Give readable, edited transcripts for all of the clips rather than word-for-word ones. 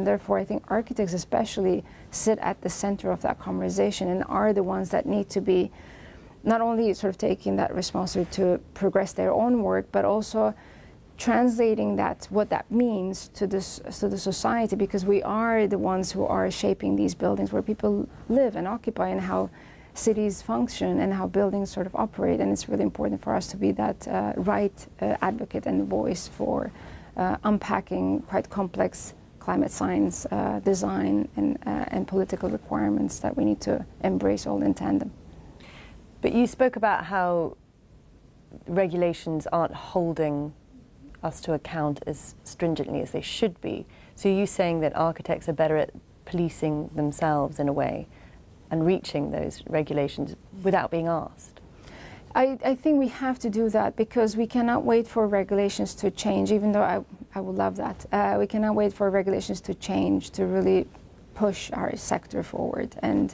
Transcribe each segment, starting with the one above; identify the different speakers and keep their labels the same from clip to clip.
Speaker 1: and therefore I think architects especially sit at the center of that conversation and are the ones that need to be not only sort of taking that responsibility to progress their own work, but also translating that, what that means to the society, because we are the ones who are shaping these buildings where people live and occupy, and how cities function and how buildings sort of operate. And it's really important for us to be that advocate and voice for unpacking quite complex climate science, design, and political requirements that we need to embrace all in tandem.
Speaker 2: But you spoke about how regulations aren't holding us to account as stringently as they should be. So are you saying that architects are better at policing themselves in a way and reaching those regulations without being asked?
Speaker 1: I think we have to do that, because we cannot wait for regulations to change, even though I would love that. We cannot wait for regulations to change to really push our sector forward. And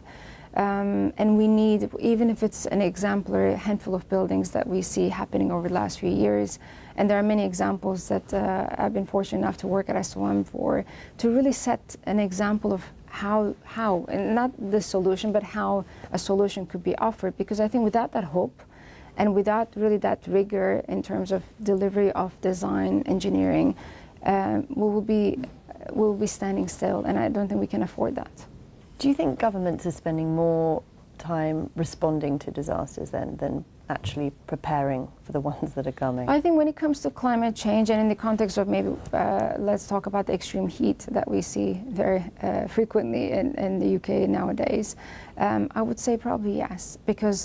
Speaker 1: we need, even if it's an exemplary handful of buildings that we see happening over the last few years, and there are many examples that I've been fortunate enough to work at SOM for, to really set an example of how, and not the solution, but how a solution could be offered. Because I think without that hope, and without really that rigor in terms of delivery of design engineering, we will be standing still, and I don't think we can afford that.
Speaker 2: Do you think governments are spending more time responding to disasters than actually preparing for the ones that are coming?
Speaker 1: I think when it comes to climate change, and in the context of maybe, let's talk about the extreme heat that we see very frequently in the UK nowadays, I would say probably yes, because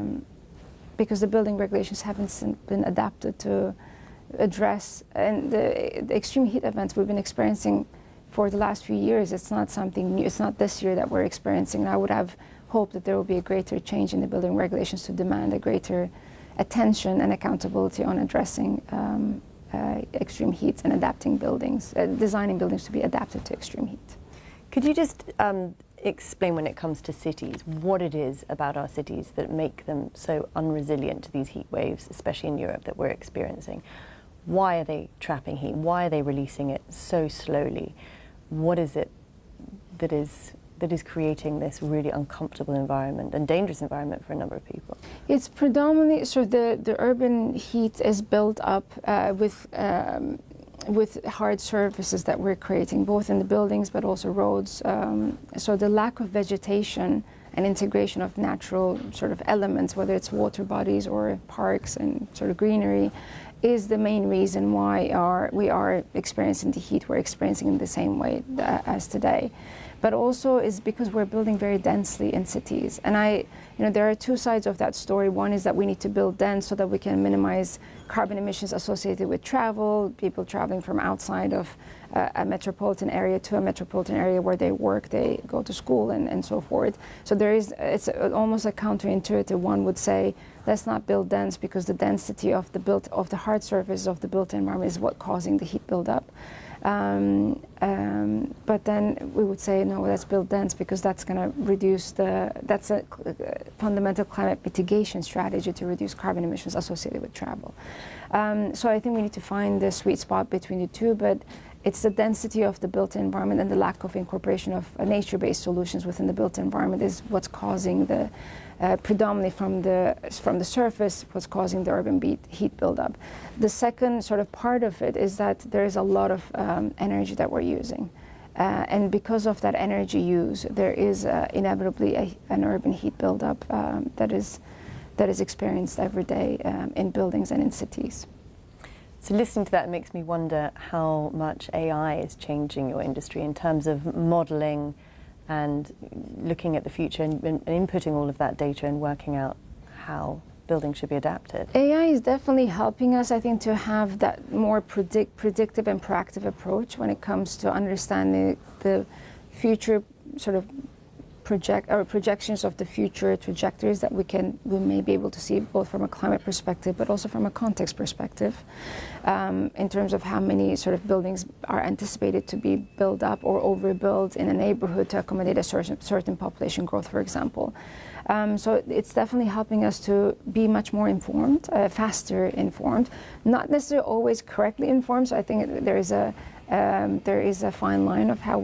Speaker 1: the building regulations haven't been adapted to address, and the extreme heat events we've been experiencing for the last few years. It's not something new. It's not this year that we're experiencing. And I would have hoped that there will be a greater change in the building regulations to demand a greater attention and accountability on addressing extreme heat and adapting buildings, designing buildings to be adapted to extreme heat.
Speaker 2: Could you just explain, when it comes to cities, what it is about our cities that make them so unresilient to these heat waves, especially in Europe, that we're experiencing? Why are they trapping heat? Why are they releasing it so slowly? What is it that is creating this really uncomfortable environment and dangerous environment for a number of people? It's
Speaker 1: predominantly, so the urban heat is built up with hard surfaces that we're creating, both in the buildings but also roads. So the lack of vegetation and integration of natural sort of elements, whether it's water bodies or parks and sort of greenery, is the main reason why we are experiencing the heat we're experiencing in the same way as today. But also is because we're building very densely in cities. And there are two sides of that story. One is that we need to build dense so that we can minimize carbon emissions associated with travel, people traveling from outside of a metropolitan area to a metropolitan area where they work, they go to school and so forth. So it's almost a counterintuitive. One would say, let's not build dense because the density of the hard surface of the built environment is what causing the heat buildup. But then we would say, no, let's build dense because that's going to reduce that's a fundamental climate mitigation strategy to reduce carbon emissions associated with travel. So I think we need to find the sweet spot between the two, but it's the density of the built environment and the lack of incorporation of nature-based solutions within the built environment is what's causing the predominantly from the surface, what's causing the urban heat buildup. The second sort of part of it is that there is a lot of energy that we're using. And because of that energy use, there is inevitably an urban heat buildup that is experienced every day in buildings and in cities.
Speaker 2: So listening to that makes me wonder how much AI is changing your industry in terms of modelling and looking at the future and inputting all of that data and working out how buildings should be adapted.
Speaker 1: AI is definitely helping us, I think, to have that more predictive and proactive approach when it comes to understanding the future sort of projections of the future trajectories that we may be able to see, both from a climate perspective but also from a context perspective, in terms of how many sort of buildings are anticipated to be built up or overbuilt in a neighborhood to accommodate a certain population growth, for example. So it's definitely helping us to be much more informed, faster informed, not necessarily always correctly informed. So I think there is a fine line of how